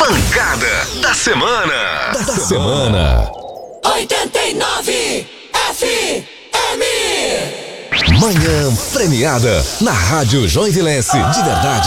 Pancada da semana. Da semana. 89 FM. Manhã premiada na Rádio Joinvilense. De verdade.